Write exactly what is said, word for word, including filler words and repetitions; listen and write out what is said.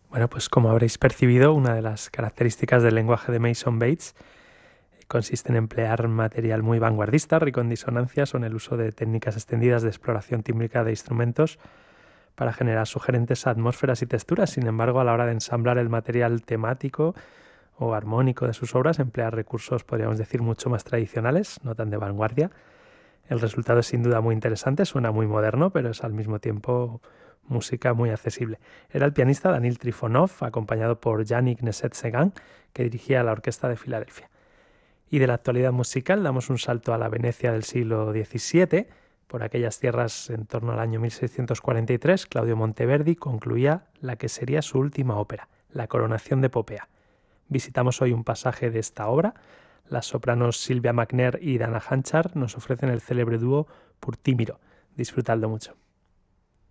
Bueno, pues como habréis percibido, una de las características del lenguaje de Mason Bates consiste en emplear material muy vanguardista, rico en disonancias o en el uso de técnicas extendidas de exploración tímbrica de instrumentos para generar sugerentes atmósferas y texturas. Sin embargo, a la hora de ensamblar el material temático o armónico de sus obras, emplea recursos, podríamos decir, mucho más tradicionales, no tan de vanguardia. El resultado es sin duda muy interesante, suena muy moderno, pero es al mismo tiempo música muy accesible. Era el pianista Danil Trifonov, acompañado por Yannick Nézet-Séguin, que dirigía la Orquesta de Filadelfia. Y de la actualidad musical damos un salto a la Venecia del siglo diecisiete. Por aquellas tierras, en torno al año mil seiscientos cuarenta y tres, Claudio Monteverdi concluía la que sería su última ópera, La Coronación de Popea. Visitamos hoy un pasaje de esta obra. Las sopranos Silvia Magner y Dana Hanchar nos ofrecen el célebre dúo Purtímiro. Disfrutadlo mucho.